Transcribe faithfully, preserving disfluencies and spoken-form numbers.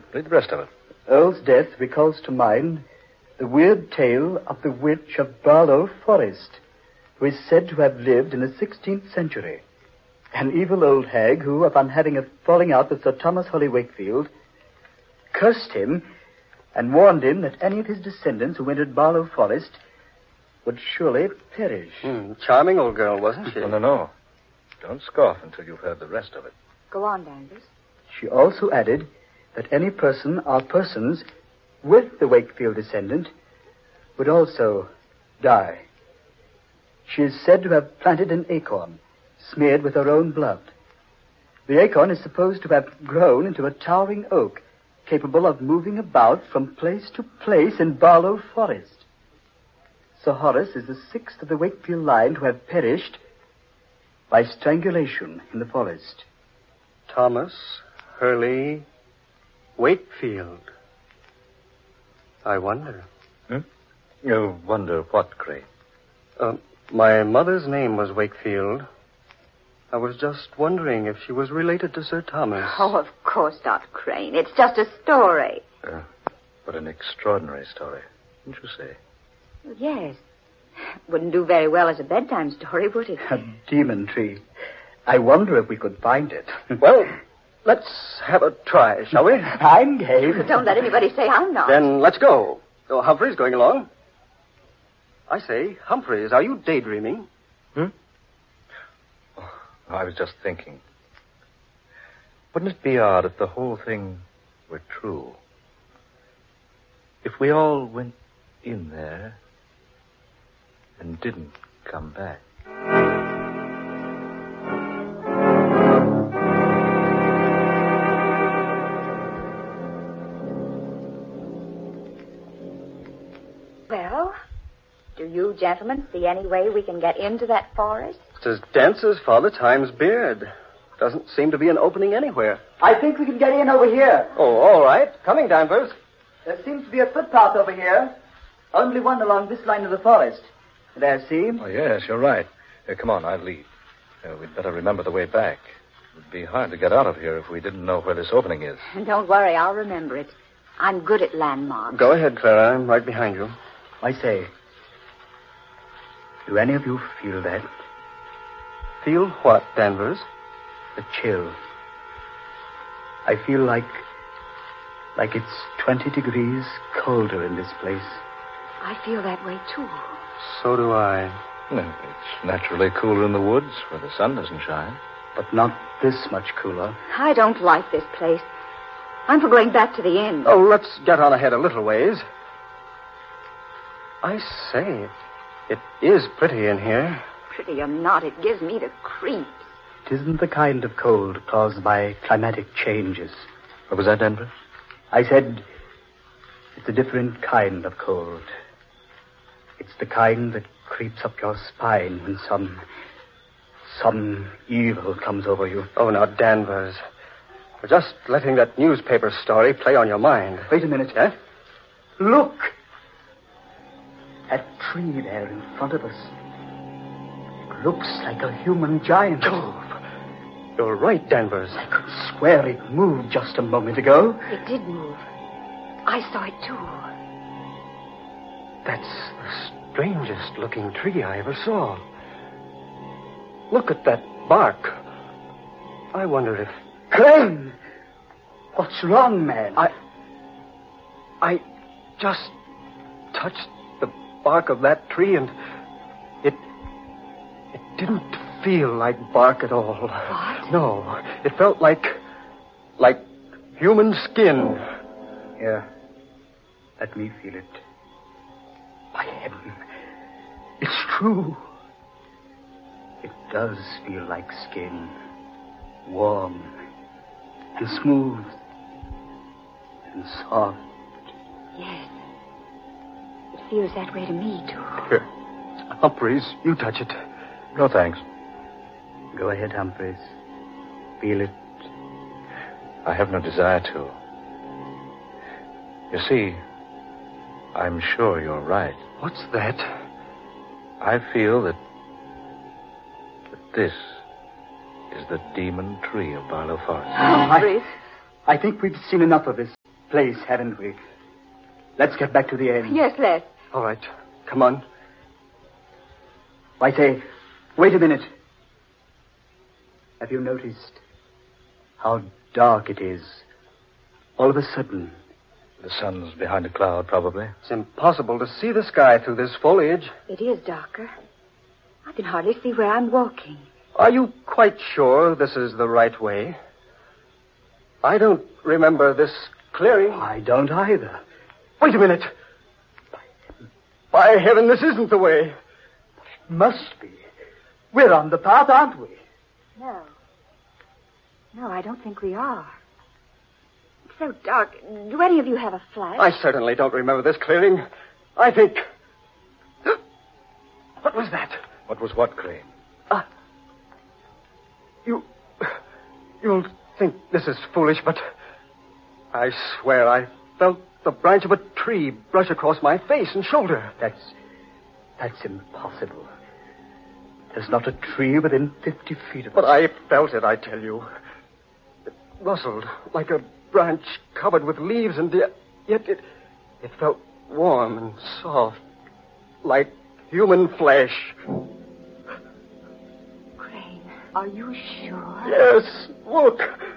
Read the rest of it. Earl's death recalls to mind the weird tale of the witch of Barlow Forest, who is said to have lived in the sixteenth century. An evil old hag who, upon having a falling out with Sir Thomas Holly Wakefield, cursed him and warned him that any of his descendants who entered Barlow Forest would surely perish. Hmm, charming old girl, wasn't she? No, no, no. Don't scoff until you've heard the rest of it. Go on, Danvers. She also added that any person or persons with the Wakefield descendant would also die. She is said to have planted an acorn, smeared with her own blood. The acorn is supposed to have grown into a towering oak, capable of moving about from place to place in Barlow Forest. Sir Horace is the sixth of the Wakefield line to have perished by strangulation in the forest. Thomas Hurley Wakefield. I wonder. Hmm? You wonder what, Crane? Uh, my mother's name was Wakefield. I was just wondering if she was related to Sir Thomas. Oh, of course not, Crane. It's just a story. Uh, what an extraordinary story, didn't you say? Well, yes. Wouldn't do very well as a bedtime story, would it? A demon tree. I wonder if we could find it. Well, let's have a try, shall we? I'm game. Don't let anybody say I'm not. Then let's go. Oh, Humphrey's going along. I say, Humphreys, are you daydreaming? Hmm? Oh, I was just thinking. Wouldn't it be odd if the whole thing were true? If we all went in there and didn't come back. Well, do you gentlemen see any way we can get into that forest? It's as dense as Father Time's beard. Doesn't seem to be an opening anywhere. I think we can get in over here. Oh, all right. Coming, Danvers. There seems to be a footpath over here. Only one along this line of the forest. There, see? Oh, yes, you're right. Uh, come on, I'll lead. Uh, we'd better remember the way back. It'd be hard to get out of here if we didn't know where this opening is. Don't worry, I'll remember it. I'm good at landmarks. Go ahead, Clara. I'm right behind you. I say, do any of you feel that? Feel what, Danvers? The chill. I feel like, like it's twenty degrees colder in this place. I feel that way, too. So do I. No, it's naturally cooler in the woods where the sun doesn't shine. But not this much cooler. I don't like this place. I'm for going back to the inn. Oh, let's get on ahead a little ways. I say, it is pretty in here. Pretty or not, it gives me the creeps. It isn't the kind of cold caused by climatic changes. What was that, Denver? I said it's a different kind of cold. It's the kind that creeps up your spine when some... some evil comes over you. Oh, now, Danvers. We're just letting that newspaper story play on your mind. Wait a minute, eh? Look! That tree there in front of us. It looks like a human giant. Oh, you're right, Danvers. I could swear it moved just a moment ago. It did move. I saw it, too. That's the strangest looking tree I ever saw. Look at that bark. I wonder if... Crane! What's wrong, man? I... I just touched the bark of that tree and it... It didn't feel like bark at all. What? No, it felt like... like human skin. Here, let me feel it. By heaven, it's true. It does feel like skin. Warm and smooth and soft. Yes. It feels that way to me, too. Here, Humphreys, you touch it. No, thanks. Go ahead, Humphreys. Feel it. I have no desire to. You see, I'm sure you're right. What's that? I feel that, that this is the demon tree of Barlow Forest. Humphreys. I, I think we've seen enough of this. place, haven't we? Let's get back to the inn. Yes, let's. All right. Come on. I say, wait a minute. Have you noticed how dark it is? All of a sudden. The sun's behind a cloud, probably. It's impossible to see the sky through this foliage. It is darker. I can hardly see where I'm walking. Are you quite sure this is the right way? I don't remember this clearing. I don't either. Wait a minute. By heaven, this isn't the way. It must be. We're on the path, aren't we? No. No, I don't think we are. It's so dark. Do any of you have a flash? I certainly don't remember this clearing. I think... What was that? What was what, Crane? Uh, you... You'll think this is foolish, but... I swear I felt the branch of a tree brush across my face and shoulder. That's... That's impossible. There's not a tree within fifty feet of us. But I felt it, I tell you. It rustled like a branch covered with leaves, and yet it, it felt warm and soft, like human flesh. Crane, are you sure? Yes, look.